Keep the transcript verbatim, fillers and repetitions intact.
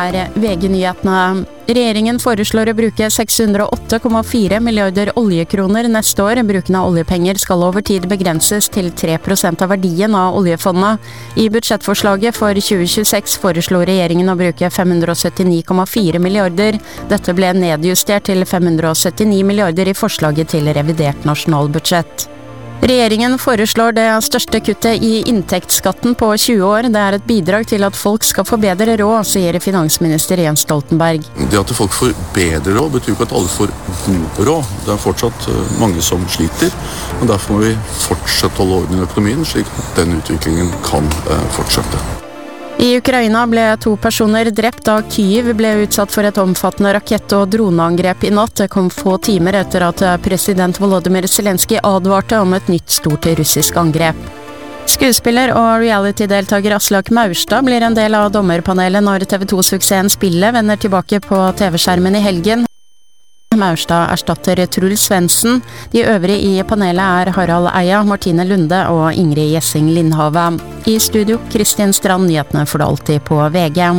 er V G-nyhetene. Regjeringen foreslår å bruke seks hundre og åtte komma fire milliarder oljekroner neste år. Bruken av oljepenger skal over tid begrenses til tre prosent av verdien av oljefondet. I budsjettforslaget for tjue tjueseks foreslår regjeringen å bruke fem hundre og syttini komma fire milliarder. Dette ble nedjustert til fem hundre og syttini milliarder i forslaget til revidert nasjonalbudsjett. Regjeringen foreslår det største kuttet i inntektsskatten på tjue år. Det er et bidrag til at folk skal få bedre råd, sier finansminister Jens Stoltenberg. Det at folk får bedre råd betyr ikke at alle får god råd. Det er fortsatt mange som sliter, og derfor må vi fortsette å holde orden i økonomien, slik at den utviklingen kan fortsette. I Ukraina ble to personer drept da Kyiv ble utsatt for et omfattende rakett- og droneangrep i natt. Det kom få timer etter at president Volodymyr Zelenskyj advarte om et nytt stort russisk angrep. Skuespiller og reality-deltager Aslak Maurstad blir en del av dommerpanelet når T V to-suksessen Spillet vender tilbake på T V-skjermen i helgen. Maurstad erstatter Truls Svendsen. De øvrige i panelet er Harald Eia, Martine Lunde og Ingrid Gjessing Lindhave. I studio, Kristin Strand, nyhetene for det alltid på V G.